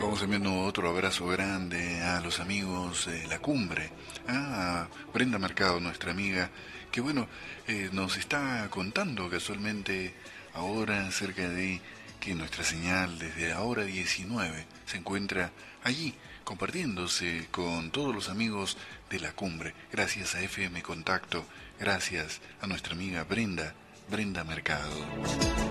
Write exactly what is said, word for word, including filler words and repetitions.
Vamos enviando otro abrazo grande a los amigos de La Cumbre, a Brenda Mercado, nuestra amiga, que bueno, eh, nos está contando casualmente ahora acerca de que nuestra señal desde la hora diecinueve se encuentra allí, compartiéndose con todos los amigos de La Cumbre, gracias a F M Contacto, gracias a nuestra amiga Brenda, Brenda Mercado.